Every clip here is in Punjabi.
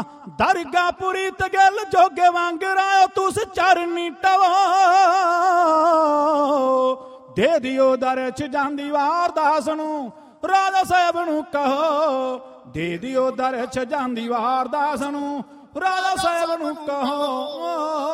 ਦਰਗਾਪੁਰੀ ਤਗਲ ਜੋਗੇ ਵਾਂਗਰਾ ਤੁਸ ਚਰਨੀ ਟਵੋ ਦੇ ਦਿਓ ਦਰ ਚ ਜਾਂਦੀ ਵਾਰਦਾਸ ਨੂੰ ਰਾਜਾ ਸਾਹਿਬ ਨੂੰ ਕਹੋ ਦੇ ਦਿਓ ਦਰ ਚ ਜਾਂਦੀ ਵਾਰਦਾਸ ਨੂੰ ਰਾਜਾ ਸਾਹਿਬ ਨੂੰ ਕਹੋ।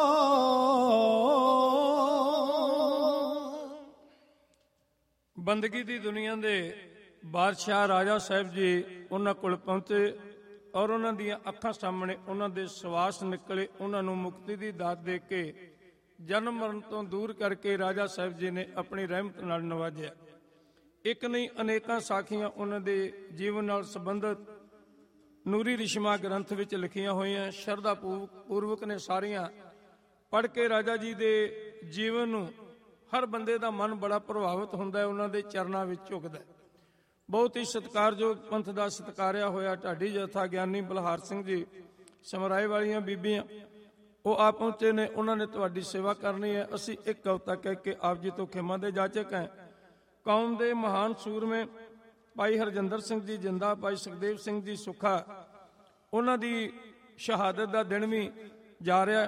ਬੰਦਗੀ ਦੀ ਦੁਨੀਆ ਦੇ ਬਾਦਸ਼ਾਹ ਰਾਜਾ ਸਾਹਿਬ ਜੀ ਉਹਨਾਂ ਕੋਲ ਪਹੁੰਚੇ ਔਰ ਉਹਨਾਂ ਦੀਆਂ ਅੱਖਾਂ ਸਾਹਮਣੇ ਉਹਨਾਂ ਦੇ ਸਵਾਸ ਨਿਕਲੇ। ਉਹਨਾਂ ਨੂੰ ਮੁਕਤੀ ਦੀ ਦਾਤ ਦੇ ਕੇ ਜਨਮ ਮਰਨ ਤੋਂ ਦੂਰ ਕਰਕੇ ਰਾਜਾ ਸਾਹਿਬ ਜੀ ਨੇ ਆਪਣੀ ਰਹਿਮਤ ਨਾਲ ਨਵਾਜਿਆ। ਇੱਕ ਨਹੀਂ ਅਨੇਕਾਂ ਸਾਖੀਆਂ ਉਹਨਾਂ ਦੇ ਜੀਵਨ ਨਾਲ ਸੰਬੰਧਿਤ ਨੂਰੀ ਰਿਸ਼ਮਾ ਗ੍ਰੰਥ ਵਿੱਚ ਲਿਖੀਆਂ ਹੋਈਆਂ। ਸ਼ਰਧਾ ਪੂਰਵਕ ਨੇ ਸਾਰੀਆਂ ਪੜ੍ਹ ਕੇ ਰਾਜਾ ਜੀ ਦੇ ਜੀਵਨ ਨੂੰ ਹਰ ਬੰਦੇ ਦਾ ਮਨ ਬੜਾ ਪ੍ਰਭਾਵਿਤ ਹੁੰਦਾ ਹੈ, ਉਹਨਾਂ ਦੇ ਚਰਨਾਂ ਵਿੱਚ ਝੁਕਦਾ। ਬਹੁਤ ਹੀ ਸਤਿਕਾਰਯੋਗ ਪੰਥ ਦਾ ਸਤਿਕਾਰਿਆ ਹੋਇਆ ਢਾਡੀ ਜਥਾ ਗਿਆਨੀ ਬਲਹਾਰ ਸਿੰਘ ਜੀ ਸਮਰਾਏ ਵਾਲੀਆਂ ਬੀਬੀਆਂ ਉਹ ਆ ਪਹੁੰਚੇ ਨੇ। ਉਹਨਾਂ ਨੇ ਤੁਹਾਡੀ ਸੇਵਾ ਕਰਨੀ ਹੈ। ਅਸੀਂ ਇੱਕ ਕਵਿਤਾ ਕਹਿ ਕੇ ਆਪ ਜੀ ਤੋਂ ਖਿਮਾ ਦੇ ਜਾਚਕ ਹੈ। ਕੌਮ ਦੇ ਮਹਾਨ ਸੂਰਮੇ ਭਾਈ ਹਰਜਿੰਦਰ ਸਿੰਘ ਜੀ ਜਿੰਦਾ, ਭਾਈ ਸੁਖਦੇਵ ਸਿੰਘ ਜੀ ਸੁੱਖਾ, ਉਹਨਾਂ ਦੀ ਸ਼ਹਾਦਤ ਦਾ ਦਿਨ ਵੀ ਜਾ ਰਿਹਾ।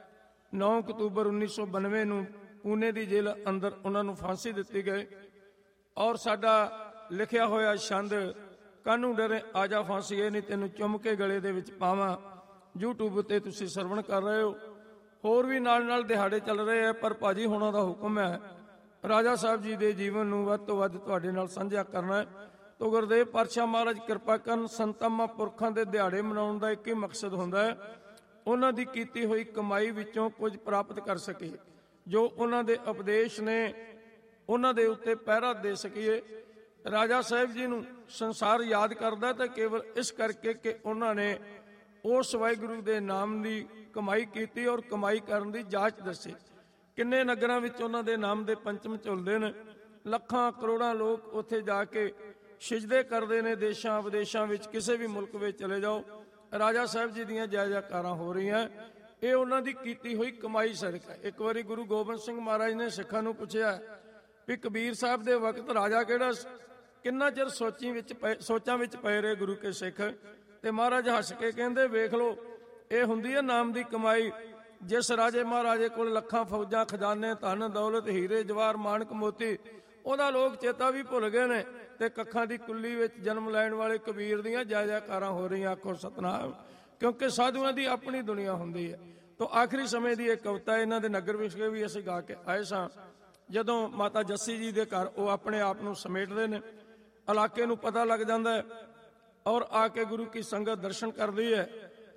9 ਅਕਤੂਬਰ 1992 ਨੂੰ ਪੂਨੇ ਦੀ ਜੇਲ੍ਹ ਅੰਦਰ ਉਹਨਾਂ ਨੂੰ ਫਾਂਸੀ ਦਿੱਤੀ ਗਈ ਔਰ ਸਾਡਾ ਲਿਖਿਆ ਹੋਇਆ ਛੰਦ ਕਾਹਨੂੰ ਡਰੇ ਆਜਾ ਫਾਂਸੀ ਇਹ ਨਹੀਂ ਤੈਨੂੰ ਚੁੰਮ ਕੇ ਗਲੇ ਦੇ ਵਿੱਚ ਪਾਵਾਂ YouTube ਤੇ ਤੁਸੀਂ ਸਰਵਣ ਕਰ ਰਹੇ ਹੋ। ਹੋਰ ਵੀ ਨਾਲ ਨਾਲ ਦਿਹਾੜੇ ਚੱਲ ਰਹੇ ਆ, ਪਰ ਭਾਜੀ ਹੋਣਾ ਦਾ ਹੁਕਮ ਹੈ ਰਾਜਾ ਸਾਹਿਬ ਜੀ ਦੇ ਜੀਵਨ ਨੂੰ ਵੱਧ ਤੋਂ ਵੱਧ ਤੁਹਾਡੇ ਨਾਲ ਸਾਂਝਾ ਕਰਨਾ ਹੈ। ਤੋ ਗੁਰਦੇਵ ਪਾਤਸ਼ਾਹ ਮਹਾਰਾਜ ਕਿਰਪਾ ਕਰਨ। ਸੰਤਾਂ ਮਹਾਂਪੁਰਖਾਂ ਦੇ ਦਿਹਾੜੇ ਮਨਾਉਣ ਦਾ ਇੱਕ ਹੀ ਮਕਸਦ ਹੁੰਦਾ ਹੈ, ਉਹਨਾਂ ਦੀ ਕੀਤੀ ਹੋਈ ਕਮਾਈ ਵਿੱਚੋਂ ਕੁਝ ਪ੍ਰਾਪਤ ਕਰ ਸਕੀਏ, ਜੋ ਉਹਨਾਂ ਦੇ ਉਪਦੇਸ਼ ਨੇ ਉਹਨਾਂ ਦੇ ਉੱਤੇ ਪਹਿਰਾ ਦੇ ਸਕੀਏ। ਰਾਜਾ ਸਾਹਿਬ ਜੀ ਨੂੰ ਸੰਸਾਰ ਯਾਦ ਕਰਦਾ ਤਾਂ ਕੇਵਲ ਇਸ ਕਰਕੇ ਕਿ ਉਹਨਾਂ ਨੇ ਉਸ ਵਾਹਿਗੁਰੂ ਦੇ ਨਾਮ ਦੀ ਕਮਾਈ ਕੀਤੀ ਔਰ ਕਮਾਈ ਕਰਨ ਦੀ ਜਾਂਚ ਦੱਸੀ। ਕਿੰਨੇ ਨਗਰਾਂ ਵਿੱਚ ਉਹਨਾਂ ਦੇ ਨਾਮ ਦੇ ਪੰਚਮ ਝੁਲਦੇ ਨੇ। ਲੱਖਾਂ ਕਰੋੜਾਂ ਲੋਕ ਉੱਥੇ ਜਾ ਕੇ ਸਿਜਦੇ ਕਰਦੇ ਨੇ। ਦੇਸ਼ਾਂ ਵਿਦੇਸ਼ਾਂ ਵਿੱਚ ਕਿਸੇ ਵੀ ਮੁਲਕ ਵਿੱਚ ਚਲੇ ਜਾਓ, ਰਾਜਾ ਸਾਹਿਬ ਜੀ ਦੀਆਂ ਜੈ ਜੈਕਾਰਾਂ ਹੋ ਰਹੀਆਂ। ਇਹ ਉਹਨਾਂ ਦੀ ਕੀਤੀ ਹੋਈ ਕਮਾਈ ਸਦਕਾ। ਇੱਕ ਵਾਰੀ ਗੁਰੂ ਗੋਬਿੰਦ ਸਿੰਘ ਮਹਾਰਾਜ ਨੇ ਸਿੱਖਾਂ ਨੂੰ ਪੁੱਛਿਆ ਵੀ ਕਬੀਰ ਸਾਹਿਬ ਦੇ ਵਕਤ ਰਾਜਾ ਕਿਹੜਾ? ਕਿੰਨਾ ਚਿਰ ਸੋਚਾਂ ਵਿੱਚ ਪਏ ਰਹੇ ਗੁਰੂ ਕੇ ਸਿੱਖ। ਤੇ ਮਹਾਰਾਜ ਹੱਸ ਕੇ ਕਹਿੰਦੇ ਵੇਖ ਲਓ, ਇਹ ਹੁੰਦੀ ਹੈ ਨਾਮ ਦੀ ਕਮਾਈ। ਜਿਸ ਰਾਜੇ ਮਹਾਰਾਜੇ ਕੋਲ ਲੱਖਾਂ ਫੌਜਾਂ, ਖਜ਼ਾਨੇ, ਧਨ ਦੌਲਤ, ਹੀਰੇ ਜਵਾਹਰ, ਮਾਣਕ ਮੋਤੀ, ਉਹਦਾ ਲੋਕ ਚੇਤਾ ਵੀ ਭੁੱਲ ਗਏ ਨੇ। ਤੇ ਕੱਖਾਂ ਦੀ ਕੁੱਲੀ ਵਿੱਚ ਜਨਮ ਲੈਣ ਵਾਲੇ ਕਬੀਰ ਦੀਆਂ ਜੈ ਜੈਕਾਰਾਂ ਹੋ ਰਹੀਆਂ। ਆਖੋ ਸਤਨਾਮ। ਕਿਉਂਕਿ ਸਾਧੂਆਂ ਦੀ ਆਪਣੀ ਦੁਨੀਆ ਹੁੰਦੀ ਹੈ। ਤੋ ਆਖਰੀ ਸਮੇਂ ਦੀ ਇਹ ਕਵਿਤਾ ਇਹਨਾਂ ਦੇ ਨਗਰ ਵਿਖੇ ਵੀ ਅਸੀਂ ਗਾ ਕੇ ਆਏ ਸਾਂ। ਜਦੋਂ ਮਾਤਾ ਜੱਸੀ ਜੀ ਦੇ ਘਰ ਉਹ ਆਪਣੇ ਆਪ ਨੂੰ ਸਮੇਟਦੇ ਨੇ, ਇਲਾਕੇ ਨੂੰ ਪਤਾ ਲੱਗ ਜਾਂਦਾ ਹੈ ਔਰ ਆ ਕੇ ਗੁਰੂ ਕੀ ਸੰਗਤ ਦਰਸ਼ਨ ਕਰਦੀ ਹੈ।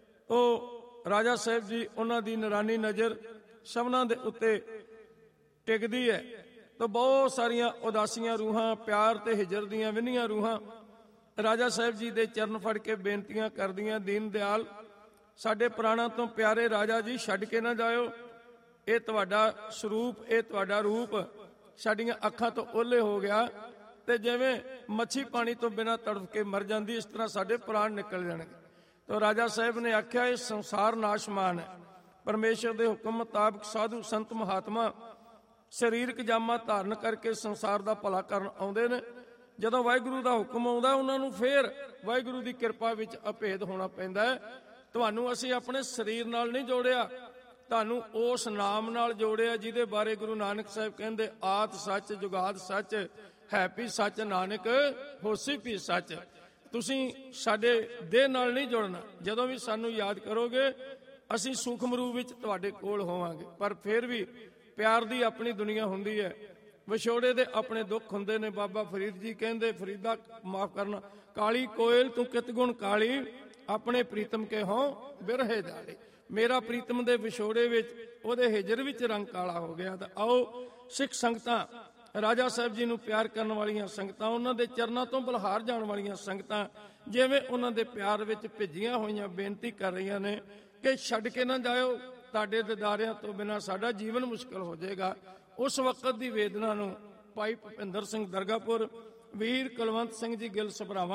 ਉਹ ਰਾਜਾ ਸਾਹਿਬ ਜੀ ਉਹਨਾਂ ਦੀ ਨਿਰਾਨੀ ਨਜ਼ਰ ਸਭਨਾਂ ਦੇ ਉੱਤੇ ਟਿਕਦੀ ਹੈ। ਤਾਂ ਬਹੁਤ ਸਾਰੀਆਂ ਉਦਾਸੀਆਂ ਰੂਹਾਂ, ਪਿਆਰ ਤੇ ਹਿਜਰ ਦੀਆਂ ਵਿੰਨੀਆਂ ਰੂਹਾਂ ਰਾਜਾ ਸਾਹਿਬ ਜੀ ਦੇ ਚਰਨ ਫੜ ਕੇ ਬੇਨਤੀਆਂ ਕਰਦੀਆਂ, ਦੀਨ ਦਿਆਲ ਸਾਡੇ ਪ੍ਰਾਣਾਂ ਤੋਂ ਪਿਆਰੇ ਰਾਜਾ ਜੀ ਛੱਡ ਕੇ ਨਾ ਜਾਇਓ। ਇਹ ਤੁਹਾਡਾ ਸਰੂਪ, ਇਹ ਤੁਹਾਡਾ ਰੂਪ ਸਾਡੀਆਂ ਅੱਖਾਂ ਤੋਂ ਓਹਲੇ ਹੋ ਗਿਆ। ਤੇ ਜਿਵੇਂ ਮੱਛੀ ਪਾਣੀ ਤੋਂ ਬਿਨਾਂ ਤੜਫ ਕੇ ਮਰ ਜਾਂਦੀ, ਇਸ ਤਰ੍ਹਾਂ ਸਾਡੇ ਪ੍ਰਾਣ ਨਿਕਲ ਜਾਣਗੇ। ਤਾਂ ਰਾਜਾ ਸਾਹਿਬ ਨੇ ਆਖਿਆ ਇਹ ਸੰਸਾਰ ਨਾਸ਼ਮਾਨ ਹੈ। ਪਰਮੇਸ਼ਰ ਦੇ ਹੁਕਮ ਮੁਤਾਬਕ ਸਾਧੂ ਸੰਤ ਮਹਾਤਮਾ ਸਰੀਰਕ ਜਾਮਾ ਧਾਰਨ ਕਰਕੇ ਸੰਸਾਰ ਦਾ ਭਲਾ ਕਰਨ ਆਉਂਦੇ ਨੇ। ਜਦੋਂ ਵਾਹਿਗੁਰੂ ਦਾ ਹੁਕਮ ਆਉਂਦਾ ਉਹਨਾਂ ਨੂੰ ਫੇਰ ਵਾਹਿਗੁਰੂ ਦੀ ਕਿਰਪਾ ਵਿੱਚ ਅਭੇਦ ਹੋਣਾ ਪੈਂਦਾ ਹੈ। ਤੁਹਾਨੂੰ ਅਸੀਂ ਆਪਣੇ ਸਰੀਰ ਨਾਲ ਨਹੀਂ ਜੋੜਿਆ, ਤੁਹਾਨੂੰ ਉਸ ਨਾਮ ਨਾਲ ਜੋੜਿਆ ਜਿਹਦੇ ਬਾਰੇ ਗੁਰੂ ਨਾਨਕ ਸਾਹਿਬ ਕਹਿੰਦੇ ਆਤ ਸੱਚ ਜੁਗਾਦ ਸੱਚ ਹੈ ਵੀ ਸੱਚ, ਨਾਨਕ ਹੋਸੀ ਵੀ ਸੱਚ। ਤੁਸੀਂ ਸਾਡੇ ਦੇਹ ਨਾਲ ਨਹੀਂ ਜੁੜਨਾ। ਜਦੋਂ ਵੀ ਸਾਨੂੰ ਯਾਦ ਕਰੋਗੇ ਅਸੀਂ ਸੂਖਮ ਰੂਪ ਵਿੱਚ ਤੁਹਾਡੇ ਕੋਲ ਹੋਵਾਂਗੇ। ਪਰ ਫਿਰ ਵੀ ਪਿਆਰ ਦੀ ਆਪਣੀ ਦੁਨੀਆ ਹੁੰਦੀ ਹੈ, ਵਿਛੋੜੇ ਦੇ ਆਪਣੇ ਦੁੱਖ ਹੁੰਦੇ ਨੇ। ਬਾਬਾ ਫਰੀਦ ਜੀ ਕਹਿੰਦੇ, ਫਰੀਦਾ ਮਾਫ ਕਰਨਾ, ਕਾਲੀ ਕੋਇਲ ਤੂੰ ਕਿਤ ਗੁਣ ਕਾਲੀ, ਆਪਣੇ ਪ੍ਰੀਤਮ ਕੇ ਹੋ ਬਿਰਹੇ ਜਾਲੇ। ਮੇਰਾ ਪ੍ਰੀਤਮ ਦੇ ਵਿਛੋੜੇ ਵਿੱਚ, ਉਹਦੇ ਹਿਜਰ ਵਿੱਚ ਰੰਗ ਕਾਲਾ ਹੋ ਗਿਆ। ਤਾਂ ਆਓ ਸਿੱਖ ਸੰਗਤਾਂ, ਰਾਜਾ ਸਾਹਿਬ ਜੀ ਨੂੰ ਪਿਆਰ ਕਰਨ ਵਾਲੀਆਂ ਸੰਗਤਾਂ, ਉਹਨਾਂ ਦੇ ਚਰਨਾਂ ਤੋਂ ਬਲਹਾਰ ਜਾਣ ਵਾਲੀਆਂ ਸੰਗਤਾਂ, ਜਿਵੇਂ ਉਹਨਾਂ ਦੇ ਪਿਆਰ ਵਿੱਚ ਭਿੱਜੀਆਂ ਹੋਈਆਂ ਬੇਨਤੀ ਕਰ ਰਹੀਆਂ ਨੇ ਕਿ ਛੱਡ ਕੇ ਨਾ ਜਾਇਓ, ਤੁਹਾਡੇ ਦਿਦਾਰਿਆਂ ਤੋਂ ਬਿਨਾਂ ਸਾਡਾ ਜੀਵਨ ਮੁਸ਼ਕਲ ਹੋ ਜਾਏਗਾ। ਉਸ ਵਕਤ ਦੀ ਵੇਦਨਾ ਨੂੰ ਭਾਈ ਭੁਪਿੰਦਰ ਸਿੰਘ ਦਰਗਾਪੁਰ, ਵੀਰ ਕੁਲਵੰਤ ਸਿੰਘ ਜੀ ਗਿੱਲ ਸਭਰਾਵਾਂ